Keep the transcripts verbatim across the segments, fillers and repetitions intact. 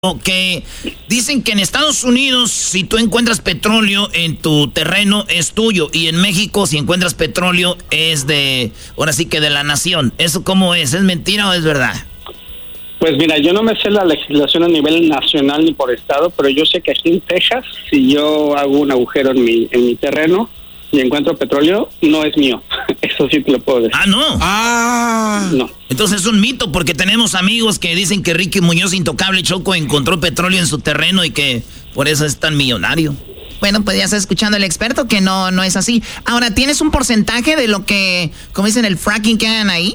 que dicen que en Estados Unidos si tú encuentras petróleo en tu terreno es tuyo y en México si encuentras petróleo es de, ahora sí que de la nación. ¿Eso cómo es? ¿Es mentira o es verdad? Pues mira, yo no me sé la legislación a nivel nacional ni por estado, pero yo sé que aquí en Texas, si yo hago un agujero en mi en mi terreno y encuentro petróleo, no es mío. Eso sí te lo puedo decir. Ah, no. Ah. No. Entonces es un mito porque tenemos amigos que dicen que Ricky Muñoz Intocable Choco encontró petróleo en su terreno y que por eso es tan millonario. Bueno, pues ya estás escuchando al experto que no, no es así. Ahora, ¿tienes un porcentaje de lo que, como dicen, el fracking que hagan ahí?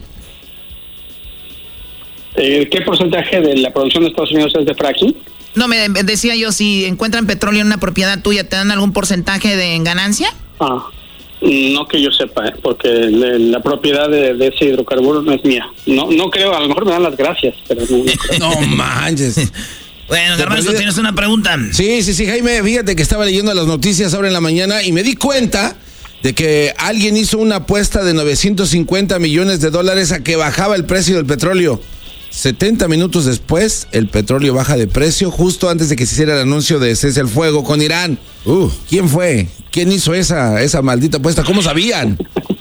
Eh, ¿Qué porcentaje de la producción de Estados Unidos es de fracking? No, me decía yo, si encuentran petróleo en una propiedad tuya, ¿te dan algún porcentaje de ganancia? Ah, no que yo sepa, ¿eh? Porque le, la propiedad de, de ese hidrocarburo no es mía. No, no creo, a lo mejor me dan las gracias, pero no, no creo. No manches. Bueno, Garbanzo, ¿tienes una pregunta? Sí, sí, sí, Jaime, fíjate que estaba leyendo las noticias ahora en la mañana y me di cuenta de que alguien hizo una apuesta de novecientos cincuenta millones de dólares a que bajaba el precio del petróleo. setenta minutos después, el petróleo baja de precio justo antes de que se hiciera el anuncio de cese al fuego con Irán. Uh, ¿quién fue? ¿Quién hizo esa, esa maldita apuesta? ¿Cómo sabían?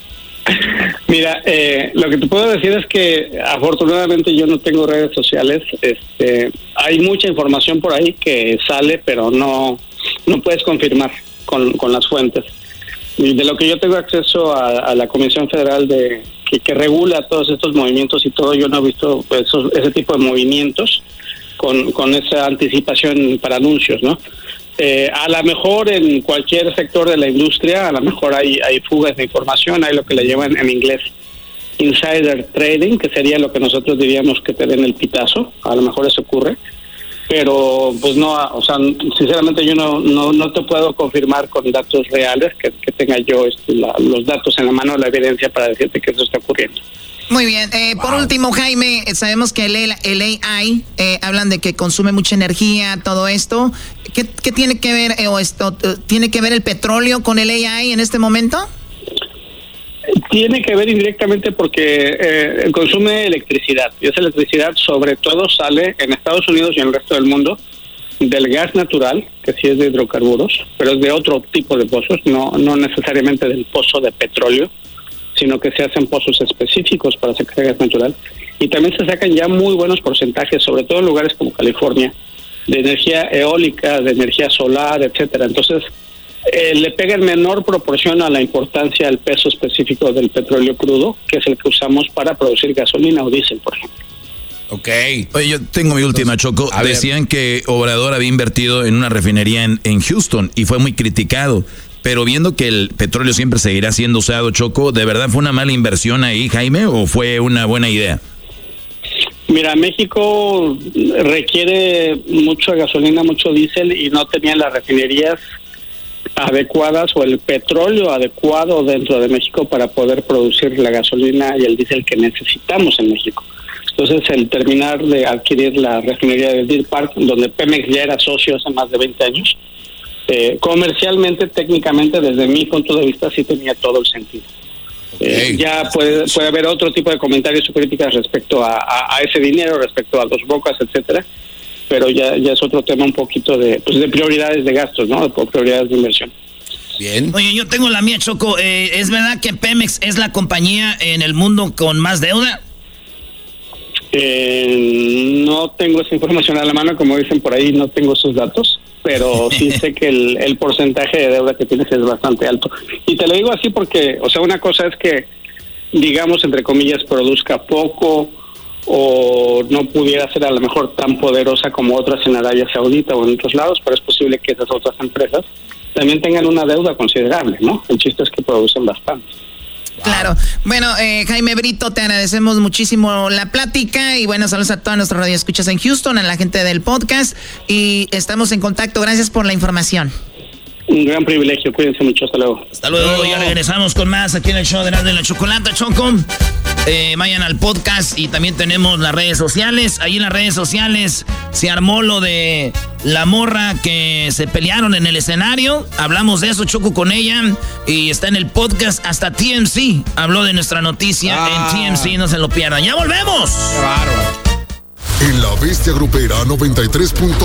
Mira, eh, lo que te puedo decir es que afortunadamente yo no tengo redes sociales. Este, hay mucha información por ahí que sale, pero no, no puedes confirmar con, con las fuentes. Y de lo que yo tengo acceso a, a la Comisión Federal de que, que regula todos estos movimientos y todo, yo no he visto pues, esos, ese tipo de movimientos con, con esa anticipación para anuncios, ¿no? Eh, a lo mejor en cualquier sector de la industria, a lo mejor hay, hay fugas de información, hay lo que le llaman en inglés insider trading, que sería lo que nosotros diríamos que te den el pitazo, a lo mejor eso ocurre. Pero pues no, o sea, sinceramente yo no no, no te puedo confirmar con datos reales que, que tenga yo este, la, los datos en la mano, la evidencia para decirte que eso está ocurriendo. Muy bien, eh, wow. Por último, Jaime, sabemos que el, el A I, eh, hablan de que consume mucha energía, todo esto. ¿Qué, qué tiene que ver eh, o esto tiene que ver el petróleo con el A I en este momento? Tiene que ver indirectamente porque eh, consume electricidad y esa electricidad sobre todo sale en Estados Unidos y en el resto del mundo del gas natural, que sí es de hidrocarburos, pero es de otro tipo de pozos, no no necesariamente del pozo de petróleo, sino que se hacen pozos específicos para sacar gas natural y también se sacan ya muy buenos porcentajes, sobre todo en lugares como California, de energía eólica, de energía solar, etcétera. Entonces Eh, le pega en menor proporción a la importancia al peso específico del petróleo crudo, que es el que usamos para producir gasolina o diésel, por ejemplo. Ok. Oye, yo tengo mi última, Choco. A Decían ver. que Obrador había invertido en una refinería en, en Houston y fue muy criticado. Pero viendo que el petróleo siempre seguirá siendo usado, Choco, ¿de verdad fue una mala inversión ahí, Jaime, o fue una buena idea? Mira, México requiere mucha gasolina, mucho diésel y no tenía las refinerías adecuadas o el petróleo adecuado dentro de México para poder producir la gasolina y el diésel que necesitamos en México. Entonces, el terminar de adquirir la refinería de Deer Park, donde Pemex ya era socio hace más de veinte años, eh, comercialmente, técnicamente, desde mi punto de vista, sí tenía todo el sentido. Eh, Okay. ya puede puede haber otro tipo de comentarios o críticas respecto a, a, a ese dinero, respecto a Dos Bocas, etcétera, pero ya ya es otro tema un poquito de pues de prioridades de gastos, ¿no? De prioridades de inversión. Bien. Oye, yo tengo la mía, Choco. Eh, ¿Es verdad que Pemex es la compañía en el mundo con más deuda? Eh, no tengo esa información a la mano, como dicen por ahí, no tengo esos datos, pero sí sé que el, el porcentaje de deuda que tienes es bastante alto. Y te lo digo así porque, o sea, una cosa es que, digamos, entre comillas, produzca poco o no pudiera ser a lo mejor tan poderosa como otras en Arabia Saudita o en otros lados, pero es posible que esas otras empresas también tengan una deuda considerable, ¿no? El chiste es que producen bastante. Claro. Bueno, eh, Jaime Brito, te agradecemos muchísimo la plática y bueno, saludos a todas nuestras radioescuchas en Houston, a la gente del podcast y estamos en contacto. Gracias por la información. Un gran privilegio, cuídense mucho, hasta luego. Hasta luego, ya regresamos con más aquí en el show de Erasmo y la Chocolata, Choco. Eh, vayan al podcast y también tenemos las redes sociales. Ahí en las redes sociales se armó lo de la morra que se pelearon en el escenario. Hablamos de eso, Choco, con ella. Y está en el podcast. Hasta T M C habló de nuestra noticia ah. en T M C. No se lo pierdan. ¡Ya volvemos! ¡Qué bárbaro! En La Bestia Grupera noventa y tres punto